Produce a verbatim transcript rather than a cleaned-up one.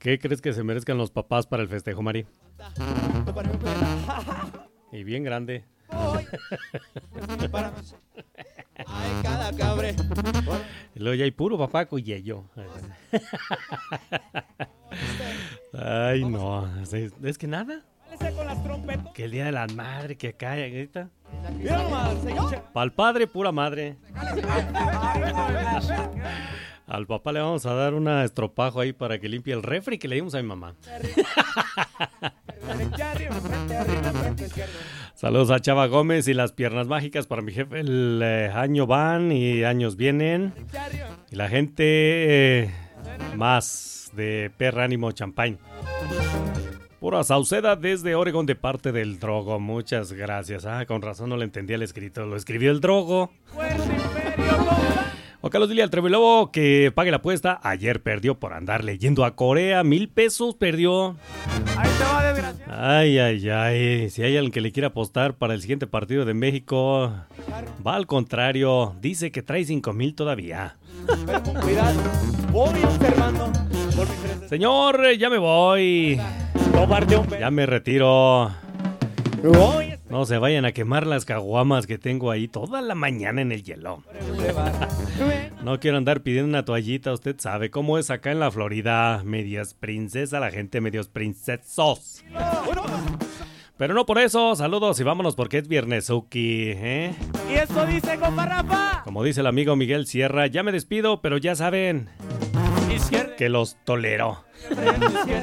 ¿Qué crees que se merezcan los papás para el festejo, Mari? Y bien grande. Ay, cada cabre. Y luego ya hay puro papá cuyello. Ay, no. Es, es que nada. Que el día de la madre que cae ahorita. Para el padre, pura madre. Al papá le vamos a dar un estropajo ahí para que limpie el refri que le dimos a mi mamá. Saludos a Chava Gómez y las piernas mágicas para mi jefe. El eh, año van y años vienen. Y la gente eh, más de Perra Ánimo Champagne. Pura Sauceda desde Oregón de parte del Drogo. Muchas gracias. Ah, con razón no le entendía el escrito. Lo escribió el Drogo. O Carlos dile al Trevilobo que pague la apuesta. Ayer perdió por andar leyendo a Corea. Mil pesos perdió. Ahí te va, desgraciado. Ay, ay, ay. Si hay alguien que le quiera apostar para el siguiente partido de México, va al contrario. Dice que trae cinco mil todavía. Pero con cuidado. Voy observando. Por diferentes... Señor, ya me voy. Tomarte un Ya me retiro. Voy. No se vayan a quemar las caguamas que tengo ahí toda la mañana en el hielo. No quiero andar pidiendo una toallita, usted sabe cómo es acá en la Florida. Medias princesa, la gente medios princesos. Pero no por eso, saludos y vámonos porque es viernesuki, ¿eh? Y eso dice compa Rafa. Como dice el amigo Miguel Sierra, ya me despido, pero ya saben Izquierda. que los tolero. Izquierda.